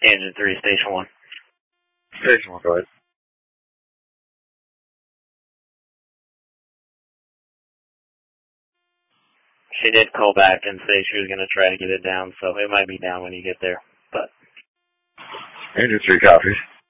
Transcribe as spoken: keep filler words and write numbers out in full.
Engine three, Station one. Station one, go ahead. She did call back and say she was going to try to get it down, so it might be down when you get there. But Engine three copies.